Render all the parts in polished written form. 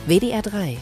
WDR 3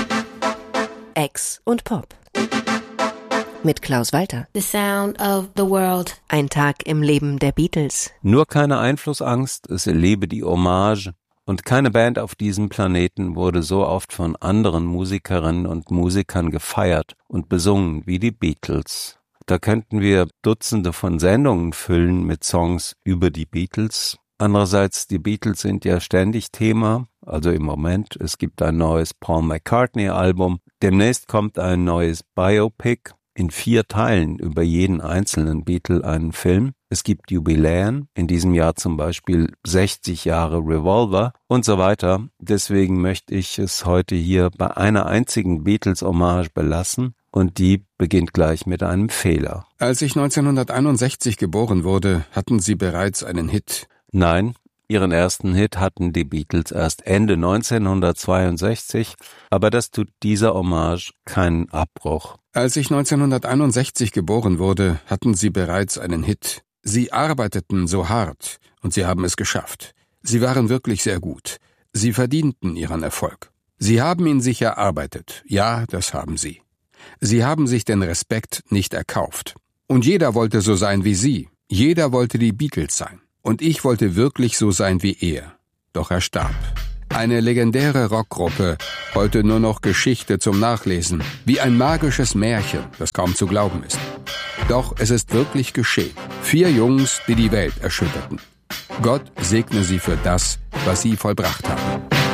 Ex und Pop mit Klaus Walter. The Sound of the World. Ein Tag im Leben der Beatles. Nur keine Einflussangst, es lebe die Hommage. Und keine Band auf diesem Planeten wurde so oft von anderen Musikerinnen und Musikern gefeiert und besungen wie die Beatles. Da könnten wir Dutzende von Sendungen füllen mit Songs über die Beatles. Andererseits, die Beatles sind ja ständig Thema, also im Moment. Es gibt ein neues Paul McCartney-Album. Demnächst kommt ein neues Biopic in 4 Teilen über jeden einzelnen Beatle einen Film. Es gibt Jubiläen, in diesem Jahr zum Beispiel 60 Jahre Revolver und so weiter. Deswegen möchte ich es heute hier bei einer einzigen Beatles-Hommage belassen. Und die beginnt gleich mit einem Fehler. Als ich 1961 geboren wurde, hatten sie bereits einen Hit. Nein, ihren ersten Hit hatten die Beatles erst Ende 1962, aber das tut dieser Hommage keinen Abbruch. Als ich 1961 geboren wurde, hatten sie bereits einen Hit. Sie arbeiteten so hart und sie haben es geschafft. Sie waren wirklich sehr gut. Sie verdienten ihren Erfolg. Sie haben ihn sich erarbeitet. Ja, das haben sie. Sie haben sich den Respekt nicht erkauft. Und jeder wollte so sein wie sie. Jeder wollte die Beatles sein. Und ich wollte wirklich so sein wie er. Doch er starb. Eine legendäre Rockgruppe, heute nur noch Geschichte zum Nachlesen, wie ein magisches Märchen, das kaum zu glauben ist. Doch es ist wirklich geschehen. 4 Jungs, die die Welt erschütterten. Gott segne sie für das, was sie vollbracht haben.